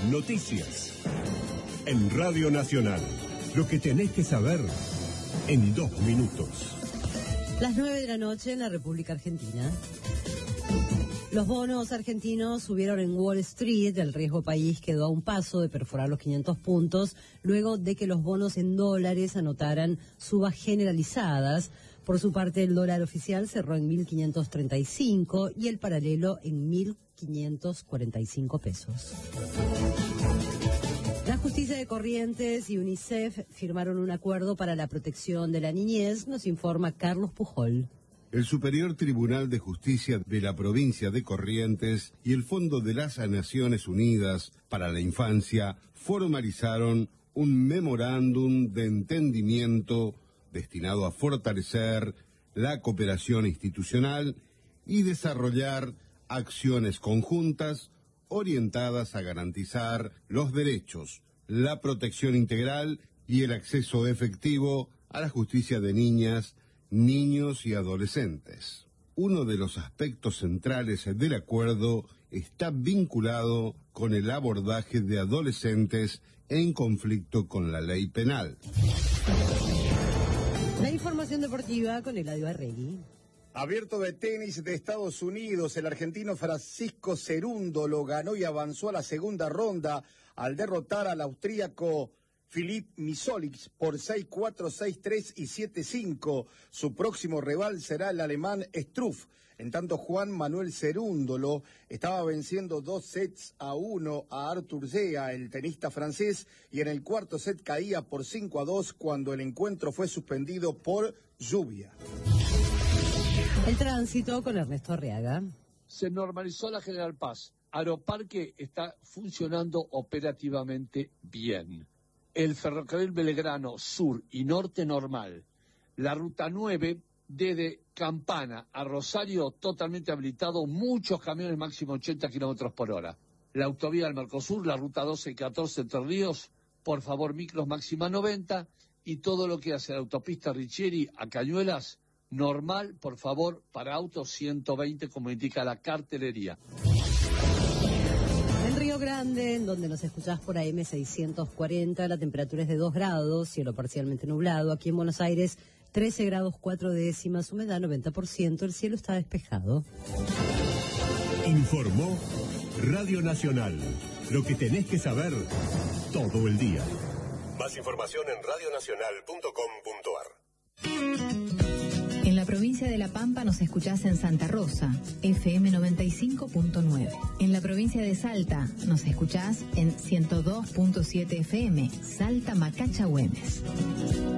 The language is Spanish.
Noticias. En Radio Nacional. Lo que tenés que saber en 2 minutos. Las 9 de la noche en la República Argentina. Los bonos argentinos subieron en Wall Street. El riesgo país quedó a un paso de perforar los 500 puntos luego de que los bonos en dólares anotaran subas generalizadas. Por su parte, el dólar oficial cerró en 1.535 y el paralelo en 1.545 pesos. La Justicia de Corrientes y UNICEF firmaron un acuerdo para la protección de la niñez, nos informa Carlos Pujol. El Superior Tribunal de Justicia de la provincia de Corrientes y el Fondo de las Naciones Unidas para la Infancia formalizaron un memorándum de entendimiento destinado a fortalecer la cooperación institucional y desarrollar acciones conjuntas orientadas a garantizar los derechos, la protección integral y el acceso efectivo a la justicia de niñas, niños y adolescentes. Uno de los aspectos centrales del acuerdo está vinculado con el abordaje de adolescentes en conflicto con la ley penal. La información deportiva con Eladio Arregui. Abierto de tenis de Estados Unidos, el argentino Francisco Cerúndolo ganó y avanzó a la segunda ronda al derrotar al austríaco Filip Misolic por 6-4, 6-3 y 7-5. Su próximo rival será el alemán Struff. En tanto, Juan Manuel Cerúndolo estaba venciendo 2-1 a Arthur Zea, el tenista francés, y en el cuarto set caía por 5-2 cuando el encuentro fue suspendido por lluvia. El tránsito con Ernesto Arriaga. Se normalizó la General Paz. Aeroparque está funcionando operativamente bien. El ferrocarril Belgrano Sur y Norte normal. La ruta 9 desde Campana a Rosario totalmente habilitado, muchos camiones máximo 80 kilómetros por hora. La autovía del Mercosur, la ruta 12 y 14 Entre Ríos, por favor micros máxima 90 y todo lo que hace la autopista Richieri a Cañuelas, normal, por favor, para autos 120 como indica la cartelería. En Río Grande, en donde nos escuchás por AM 640, la temperatura es de 2 grados, cielo parcialmente nublado. Aquí en Buenos Aires, 13 grados 4 décimas, humedad 90%, el cielo está despejado. Informó Radio Nacional. Lo que tenés que saber todo el día. Más información en radionacional.com.ar. En la provincia de La Pampa nos escuchás en Santa Rosa, FM 95.9. En la provincia de Salta nos escuchás en 102.7 FM, Salta Macacha Güemes.